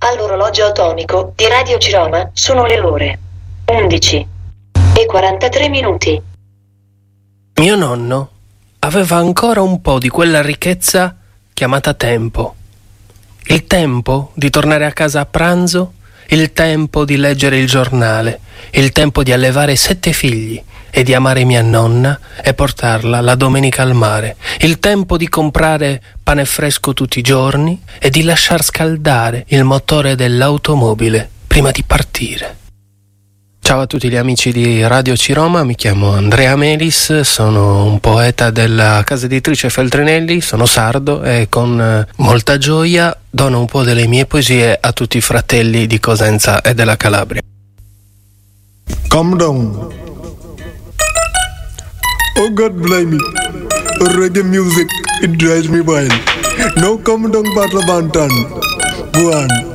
All'orologio atomico di Radio Ciroma sono le ore 11:43. Mio nonno aveva ancora un po' di quella ricchezza chiamata tempo. Il tempo di tornare a casa a pranzo, il tempo di leggere il giornale, il tempo di allevare 7 figli e di amare mia nonna e portarla la domenica al mare, il tempo di comprare pane fresco tutti i giorni e di lasciar scaldare il motore dell'automobile prima di partire. Ciao a tutti gli amici di Radio Ciroma, mi chiamo Andrea Melis, sono un poeta della casa editrice Feltrinelli, sono sardo e con molta gioia dono un po' delle mie poesie a tutti i fratelli di Cosenza e della Calabria. Calm down. Oh God blimey, reggae music, it drives me wild. Now come down, Battle Bantan. Go on.